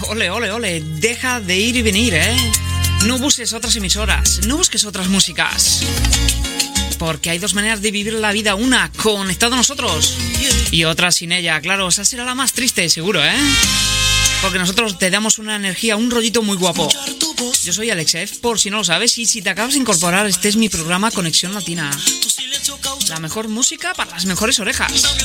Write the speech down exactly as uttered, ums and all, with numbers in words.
Ole, ole, ole, deja de ir y venir, ¿eh? No busques otras emisoras, no busques otras músicas. Porque hay dos maneras de vivir la vida, una conectado a nosotros y otra sin ella. Claro, esa será la más triste, seguro, ¿eh? Porque nosotros te damos una energía, un rollito muy guapo. Yo soy Alexef, por si no lo sabes, y si te acabas de incorporar, este es mi programa Conexión Latina. La mejor música para las mejores orejas.